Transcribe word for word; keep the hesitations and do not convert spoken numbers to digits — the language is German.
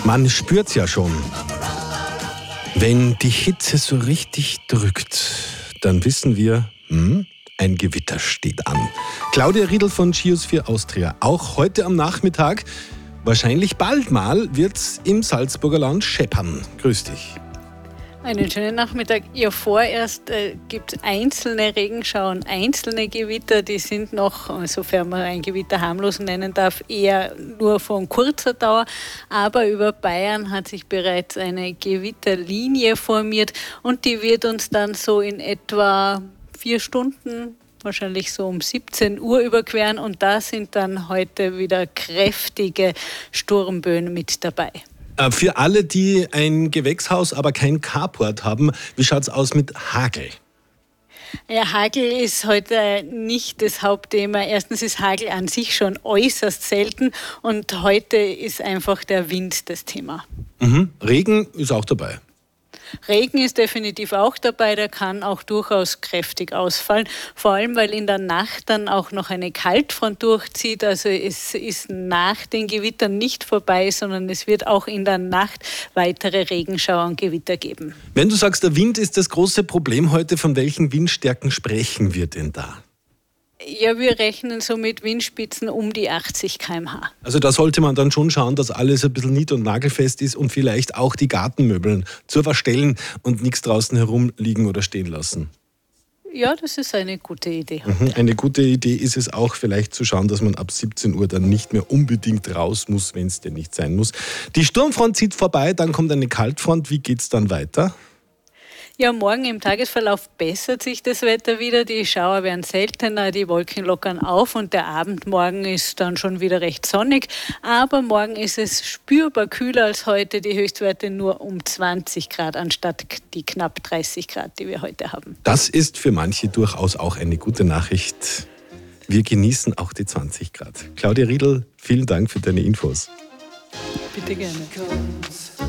Man spürt's ja schon. Wenn die Hitze so richtig drückt, dann wissen wir, hm, ein Gewitter steht an. Claudia Riedl von Geosphere Austria. Auch heute am Nachmittag, wahrscheinlich bald mal, wird's im Salzburger Land scheppern. Grüß dich. Einen schönen Nachmittag. Ja, vorerst äh, gibt es einzelne Regenschauer, einzelne Gewitter, die sind noch, sofern man ein Gewitter harmlos nennen darf, eher nur von kurzer Dauer. Aber über Bayern hat sich bereits eine Gewitterlinie formiert und die wird uns dann so in etwa vier Stunden, wahrscheinlich so um siebzehn Uhr überqueren. Und da sind dann heute wieder kräftige Sturmböen mit dabei. Für alle, die ein Gewächshaus, aber kein Carport haben, wie schaut es aus mit Hagel? Ja, Hagel ist heute nicht das Hauptthema. Erstens ist Hagel an sich schon äußerst selten und heute ist einfach der Wind das Thema. Mhm. Regen ist auch dabei. Regen ist definitiv auch dabei, der kann auch durchaus kräftig ausfallen, vor allem weil in der Nacht dann auch noch eine Kaltfront durchzieht, also es ist nach den Gewittern nicht vorbei, sondern es wird auch in der Nacht weitere Regenschauer und Gewitter geben. Wenn du sagst, der Wind ist das große Problem heute, von welchen Windstärken sprechen wir denn da? Ja, wir rechnen so mit Windspitzen um die achtzig Kilometer pro Stunde. Also da sollte man dann schon schauen, dass alles ein bisschen nied- und nagelfest ist und vielleicht auch die Gartenmöbeln zur verstellen und nichts draußen herumliegen oder stehen lassen. Ja, das ist eine gute Idee. Mhm. Eine gute Idee ist es auch, vielleicht zu schauen, dass man ab siebzehn Uhr dann nicht mehr unbedingt raus muss, wenn es denn nicht sein muss. Die Sturmfront zieht vorbei, dann kommt eine Kaltfront. Wie geht es dann weiter? Ja, morgen im Tagesverlauf bessert sich das Wetter wieder. Die Schauer werden seltener, die Wolken lockern auf und der Abend morgen ist dann schon wieder recht sonnig. Aber morgen ist es spürbar kühler als heute. Die Höchstwerte nur um zwanzig Grad anstatt die knapp dreißig Grad, die wir heute haben. Das ist für manche durchaus auch eine gute Nachricht. Wir genießen auch die zwanzig Grad. Claudia Riedl, vielen Dank für deine Infos. Bitte gerne.